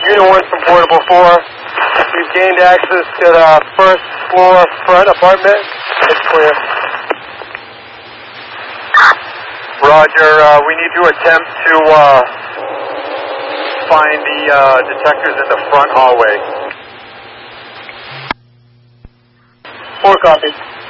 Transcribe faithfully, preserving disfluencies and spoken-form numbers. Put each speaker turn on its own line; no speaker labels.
Unit one from Portable four. We've gained access to the first floor front apartment. It's clear.
Roger, uh, we need to attempt to uh, find the uh, detectors in the front hallway.
Four copies.